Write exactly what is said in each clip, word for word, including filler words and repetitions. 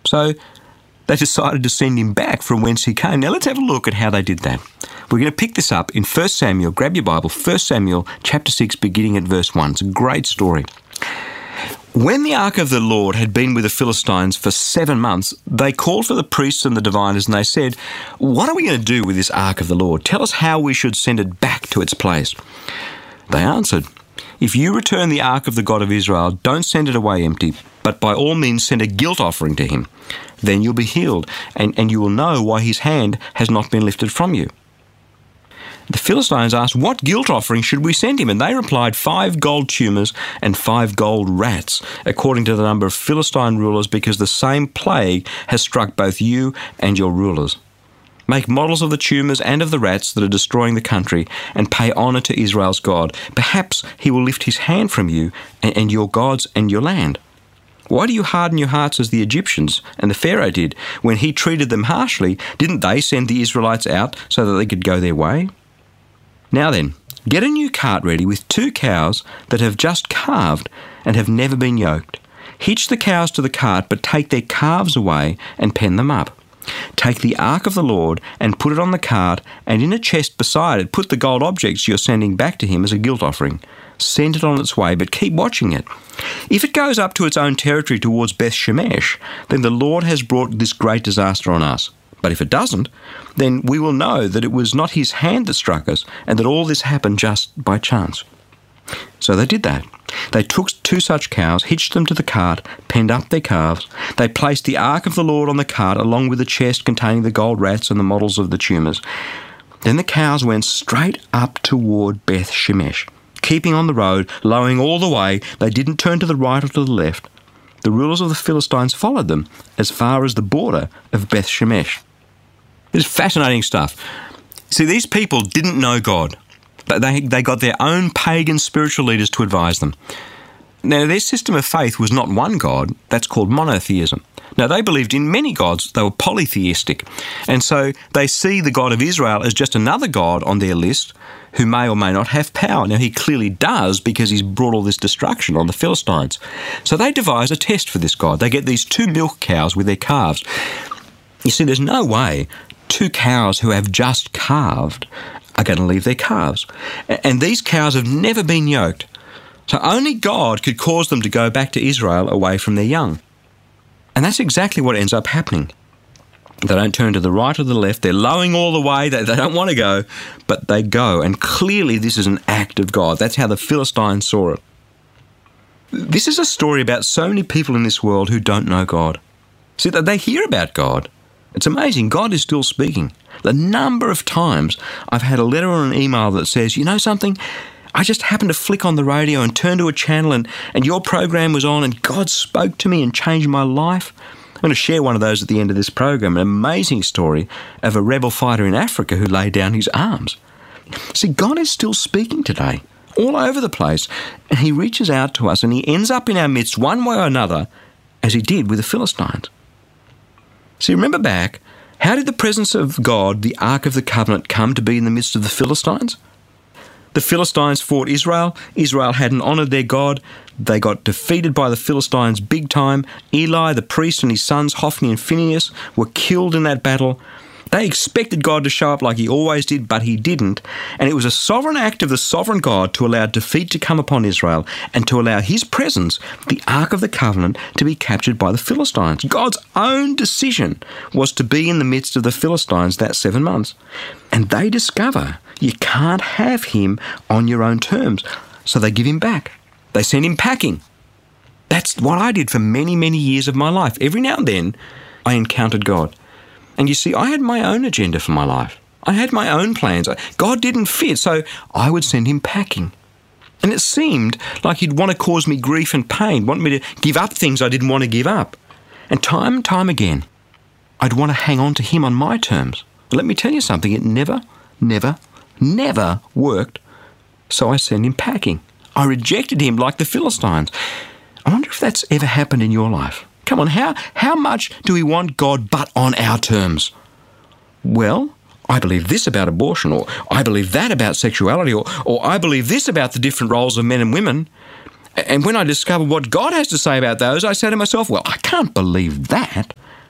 So they decided to send him back from whence he came. Now let's have a look at how they did that. We're going to pick this up in First Samuel. Grab your Bible, First Samuel chapter six, beginning at verse one. It's a great story. When the ark of the Lord had been with the Philistines for seven months, they called for the priests and the diviners, and they said, "What are we going to do with this ark of the Lord? Tell us how we should send it back to its place." They answered, "If you return the ark of the God of Israel, don't send it away empty, but by all means send a guilt offering to him. Then you'll be healed, and, and you will know why his hand has not been lifted from you." The Philistines asked, "What guilt offering should we send him?" And they replied, five gold tumors and five gold rats, according to the number of Philistine rulers, because the same plague has struck both you and your rulers. Make models of the tumors and of the rats that are destroying the country, and pay honour to Israel's God. Perhaps he will lift his hand from you and, and your gods and your land. Why do you harden your hearts as the Egyptians and the Pharaoh did? When he treated them harshly, didn't they send the Israelites out so that they could go their way? Now then, get a new cart ready with two cows that have just calved and have never been yoked. Hitch the cows to the cart, but take their calves away and pen them up. Take the ark of the Lord and put it on the cart, and in a chest beside it put the gold objects you're sending back to him as a guilt offering. Send it on its way, but keep watching it. If it goes up to its own territory towards Beth Shemesh, then the Lord has brought this great disaster on us. But if it doesn't, then we will know that it was not his hand that struck us, and that all this happened just by chance. So they did that. They took two such cows, hitched them to the cart, penned up their calves. They placed the ark of the Lord on the cart, along with the chest containing the gold rats and the models of the tumors. Then the cows went straight up toward Beth Shemesh. Keeping on the road, lowing all the way, they didn't turn to the right or to the left. The rulers of the Philistines followed them as far as the border of Beth Shemesh. It's fascinating stuff. See, these people didn't know God, but they, they got their own pagan spiritual leaders to advise them. Now, their system of faith was not one God. That's called monotheism. Now, they believed in many gods. They were polytheistic. And so they see the God of Israel as just another God on their list who may or may not have power. Now, he clearly does, because he's brought all this destruction on the Philistines. So they devise a test for this God. They get these two milk cows with their calves. You see, there's no way two cows who have just calved are going to leave their calves. And these cows have never been yoked. So only God could cause them to go back to Israel away from their young. And that's exactly what ends up happening. They don't turn to the right or the left. They're lowing all the way. They, they don't want to go, but they go. And clearly this is an act of God. That's how the Philistines saw it. This is a story about so many people in this world who don't know God. See, they hear about God. It's amazing. God is still speaking. The number of times I've had a letter or an email that says, "You know something? I just happened to flick on the radio and turn to a channel and, and your program was on and God spoke to me and changed my life." I'm going to share one of those at the end of this program, an amazing story of a rebel fighter in Africa who laid down his arms. See, God is still speaking today, all over the place, and he reaches out to us and he ends up in our midst one way or another, as he did with the Philistines. See, remember back, how did the presence of God, the Ark of the Covenant, come to be in the midst of the Philistines? The Philistines fought Israel. Israel hadn't honoured their God. They got defeated by the Philistines big time. Eli, the priest, and his sons, Hophni and Phinehas, were killed in that battle. They expected God to show up like he always did, but he didn't. And it was a sovereign act of the sovereign God to allow defeat to come upon Israel and to allow his presence, the Ark of the Covenant, to be captured by the Philistines. God's own decision was to be in the midst of the Philistines that seven months. And they discover you can't have him on your own terms. So they give him back. They send him packing. That's what I did for many, many years of my life. Every now and then, I encountered God. And you see, I had my own agenda for my life. I had my own plans. God didn't fit, so I would send him packing. And it seemed like he'd want to cause me grief and pain, want me to give up things I didn't want to give up. And time and time again, I'd want to hang on to him on my terms. But let me tell you something, it never, never, never worked. So I sent him packing. I rejected him like the Philistines. I wonder if that's ever happened in your life. Come on, how, how much do we want God but on our terms? Well, I believe this about abortion, or I believe that about sexuality, or, or I believe this about the different roles of men and women. And when I discover what God has to say about those, I say to myself, well, I can't believe that.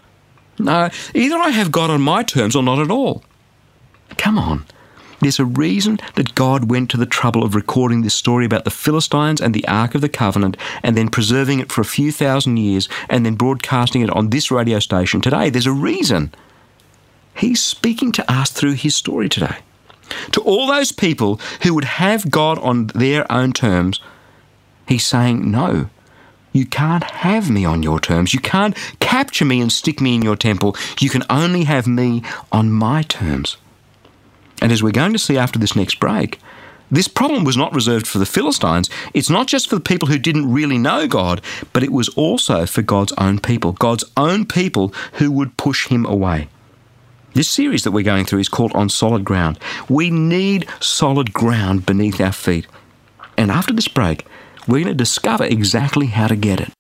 No, either I have God on my terms or not at all. Come on. There's a reason that God went to the trouble of recording this story about the Philistines and the Ark of the Covenant and then preserving it for a few thousand years and then broadcasting it on this radio station today. There's a reason. He's speaking to us through his story today. To all those people who would have God on their own terms, he's saying, no, you can't have me on your terms. You can't capture me and stick me in your temple. You can only have me on my terms. And as we're going to see after this next break, this problem was not reserved for the Philistines. It's not just for the people who didn't really know God, but it was also for God's own people, God's own people who would push him away. This series that we're going through is called On Solid Ground. We need solid ground beneath our feet. And after this break, we're going to discover exactly how to get it.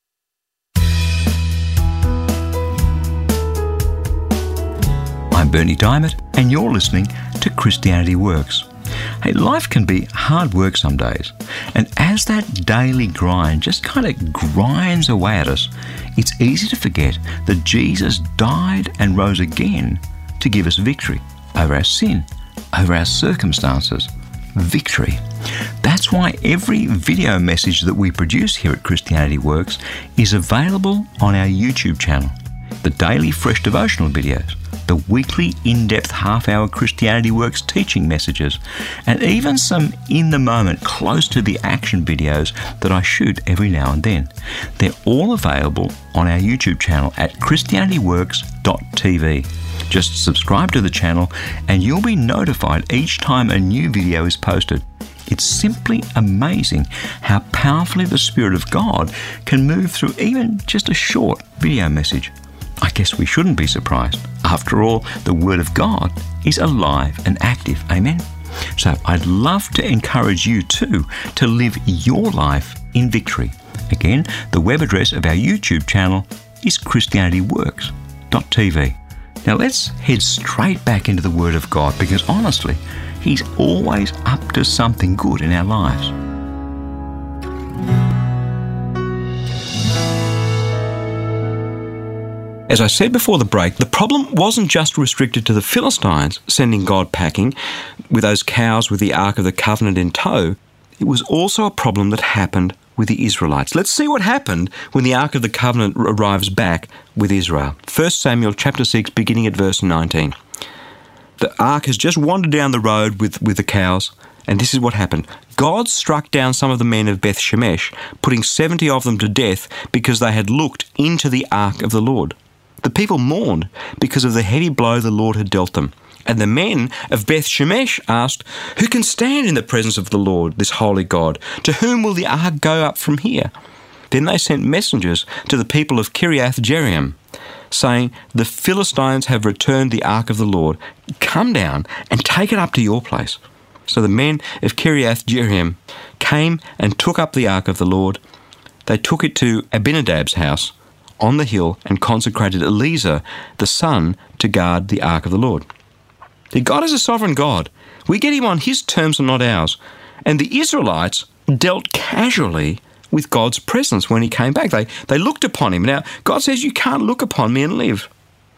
I'm Bernie Diamond, and you're listening to Christianity Works. Hey, life can be hard work some days, and as that daily grind just kind of grinds away at us, it's easy to forget that Jesus died and rose again to give us victory over our sin, over our circumstances. Victory. That's why every video message that we produce here at Christianity Works is available on our YouTube channel. The daily fresh devotional videos, the weekly in-depth half-hour Christianity Works teaching messages, and even some in-the-moment, close-to-the-action videos that I shoot every now and then. They're all available on our YouTube channel at christianity works dot t v. Just subscribe to the channel and you'll be notified each time a new video is posted. It's simply amazing how powerfully the Spirit of God can move through even just a short video message. I guess we shouldn't be surprised. After all, the Word of God is alive and active. Amen? So I'd love to encourage you too to live your life in victory. Again, the web address of our YouTube channel is christianity works dot t v. Now let's head straight back into the Word of God, because honestly, He's always up to something good in our lives. As I said before the break, the problem wasn't just restricted to the Philistines sending God packing with those cows with the Ark of the Covenant in tow. It was also a problem that happened with the Israelites. Let's see what happened when the Ark of the Covenant arrives back with Israel. First Samuel chapter six, beginning at verse nineteen. The Ark has just wandered down the road with, with the cows, and this is what happened. God struck down some of the men of Beth Shemesh, putting seventy of them to death because they had looked into the Ark of the Lord. The people mourned because of the heavy blow the Lord had dealt them. And the men of Beth Shemesh asked, "Who can stand in the presence of the Lord, this holy God? To whom will the ark go up from here?" Then they sent messengers to the people of Kiriath Jearim, saying, "The Philistines have returned the ark of the Lord. Come down and take it up to your place." So the men of Kiriath Jearim came and took up the ark of the Lord. They took it to Abinadab's house on the hill and consecrated Eleazar, the son, to guard the ark of the Lord. God is a sovereign God. We get him on his terms and not ours. And the Israelites dealt casually with God's presence when he came back. They, they looked upon him. Now, God says, "You can't look upon me and live."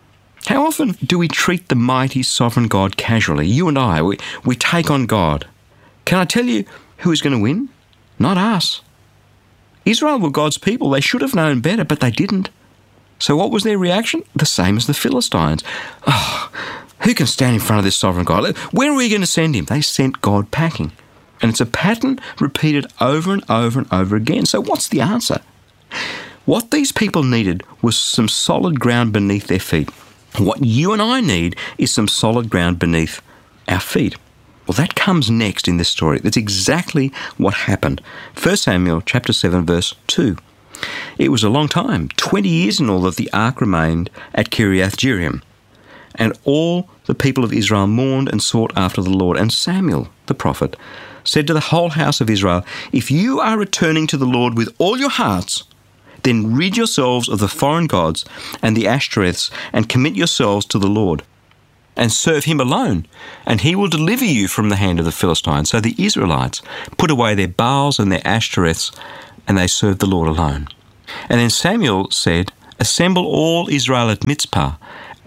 How often do we treat the mighty sovereign God casually? You and I, we, we take on God. Can I tell you who is going to win? Not us. Israel were God's people. They should have known better, but they didn't. So what was their reaction? The same as the Philistines. Oh, who can stand in front of this sovereign God? Where are we going to send him? They sent God packing. And it's a pattern repeated over and over and over again. So what's the answer? What these people needed was some solid ground beneath their feet. What you and I need is some solid ground beneath our feet. Well, that comes next in this story. That's exactly what happened. First Samuel chapter seven, verse two. It was a long time, twenty years in all, that the ark remained at Kiriath Jearim. And all the people of Israel mourned and sought after the Lord. And Samuel, the prophet, said to the whole house of Israel, "If you are returning to the Lord with all your hearts, then rid yourselves of the foreign gods and the Ashtoreths and commit yourselves to the Lord and serve him alone, and he will deliver you from the hand of the Philistines." So the Israelites put away their Baals and their Ashtoreths, and they served the Lord alone. And then Samuel said, "Assemble all Israel at Mizpah,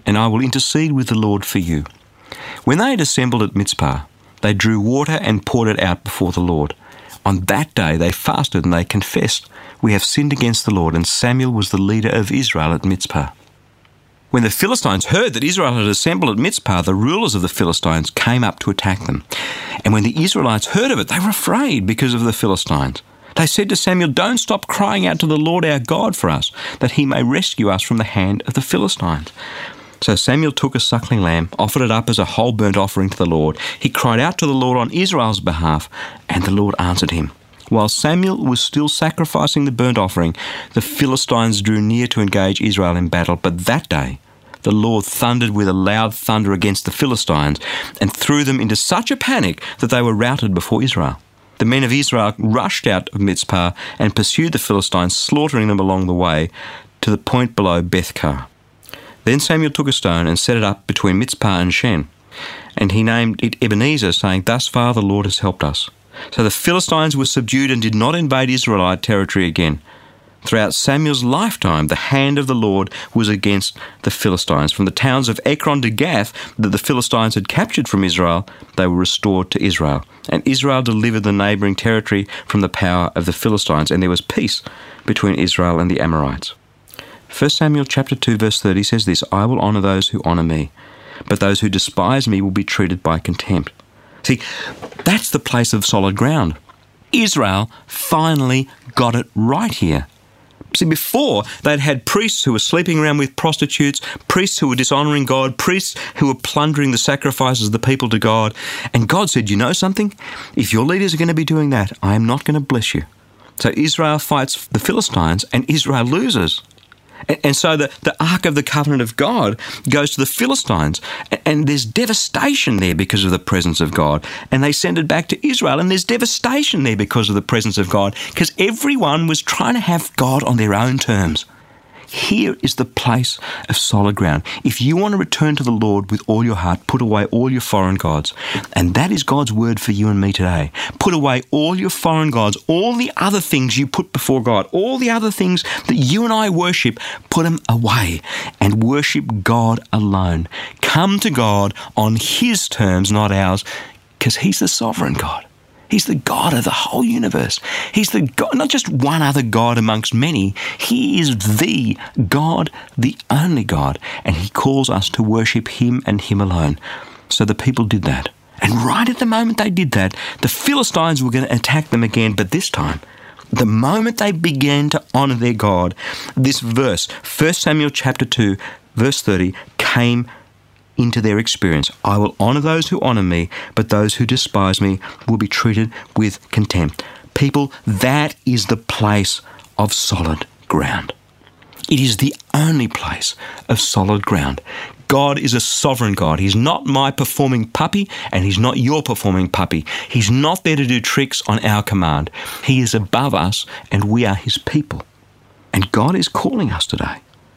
and I will intercede with the Lord for you." When they had assembled at Mizpah, they drew water and poured it out before the Lord. On that day they fasted and they confessed, "We have sinned against the Lord," and Samuel was the leader of Israel at Mizpah. When the Philistines heard that Israel had assembled at Mizpah, the rulers of the Philistines came up to attack them. And when the Israelites heard of it, they were afraid because of the Philistines. They said to Samuel, "Don't stop crying out to the Lord our God for us, that he may rescue us from the hand of the Philistines." So Samuel took a suckling lamb, offered it up as a whole burnt offering to the Lord. He cried out to the Lord on Israel's behalf, and the Lord answered him. While Samuel was still sacrificing the burnt offering, the Philistines drew near to engage Israel in battle. But that day, the Lord thundered with a loud thunder against the Philistines and threw them into such a panic that they were routed before Israel. The men of Israel rushed out of Mizpah and pursued the Philistines, slaughtering them along the way to the point below Beth-kar. Then Samuel took a stone and set it up between Mizpah and Shen, and he named it Ebenezer, saying, "Thus far the Lord has helped us." So the Philistines were subdued and did not invade Israelite territory again. Throughout Samuel's lifetime, the hand of the Lord was against the Philistines. From the towns of Ekron to Gath that the Philistines had captured from Israel, they were restored to Israel. And Israel delivered the neighbouring territory from the power of the Philistines, and there was peace between Israel and the Amorites. First Samuel chapter two verse thirty says this, "I will honour those who honour me, but those who despise me will be treated by contempt." See, that's the place of solid ground. Israel finally got it right here. See, before, they'd had priests who were sleeping around with prostitutes, priests who were dishonouring God, priests who were plundering the sacrifices of the people to God. And God said, "You know something? If your leaders are going to be doing that, I am not going to bless you." So Israel fights the Philistines and Israel loses. And so the, the Ark of the Covenant of God goes to the Philistines, and there's devastation there because of the presence of God. And they send it back to Israel, and there's devastation there because of the presence of God, because everyone was trying to have God on their own terms. Here is the place of solid ground. If you want to return to the Lord with all your heart, put away all your foreign gods. And that is God's word for you and me today. Put away all your foreign gods, all the other things you put before God, all the other things that you and I worship, put them away and worship God alone. Come to God on His terms, not ours, because He's the sovereign God. He's the God of the whole universe. He's the God, not just one other God amongst many. He is the God, the only God, and He calls us to worship Him and Him alone. So the people did that. And right at the moment they did that, the Philistines were going to attack them again, but this time, the moment they began to honour their God, this verse, First Samuel chapter two, verse thirty, came into their experience. "I will honour those who honour me, but those who despise me will be treated with contempt." People, that is the place of solid ground. It is the only place of solid ground. God is a sovereign God. He's not my performing puppy, and He's not your performing puppy. He's not there to do tricks on our command. He is above us, and we are His people. And God is calling us today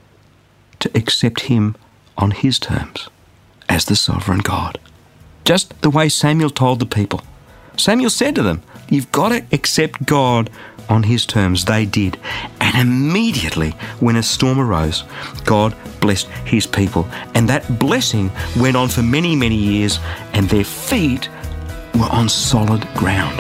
to accept Him on His terms as the sovereign God. Just the way Samuel told the people. Samuel said to them, "You've got to accept God on His terms." They did. And immediately when a storm arose, God blessed His people. And that blessing went on for many, many years, and their feet were on solid ground.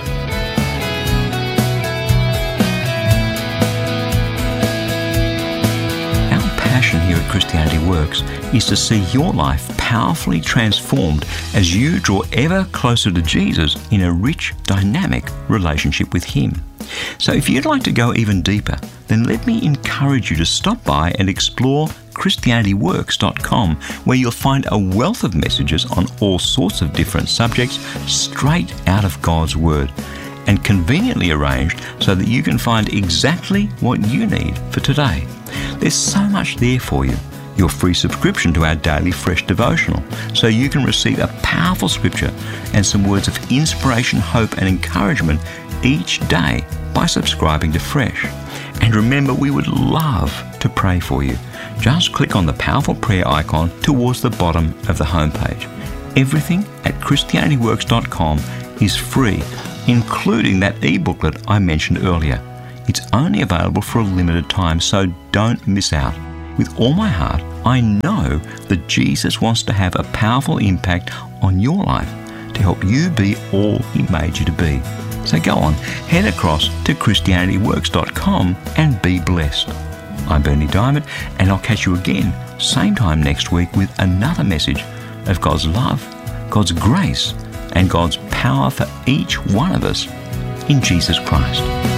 Passion here at Christianity Works is to see your life powerfully transformed as you draw ever closer to Jesus in a rich, dynamic relationship with Him. So if you'd like to go even deeper, then let me encourage you to stop by and explore Christianity Works dot com, where you'll find a wealth of messages on all sorts of different subjects straight out of God's Word, and conveniently arranged so that you can find exactly what you need for today. There's so much there for you. Your free subscription to our daily Fresh devotional, so you can receive a powerful scripture and some words of inspiration, hope and encouragement each day by subscribing to Fresh. And remember, we would love to pray for you. Just click on the powerful prayer icon towards the bottom of the homepage. Everything at Christianity Works dot com is free, including that e-booklet I mentioned earlier. It's only available for a limited time, so don't miss out. With all my heart, I know that Jesus wants to have a powerful impact on your life to help you be all He made you to be. So go on, head across to Christianity Works dot com and be blessed. I'm Berni Dymet, and I'll catch you again same time next week with another message of God's love, God's grace, and God's power for each one of us in Jesus Christ.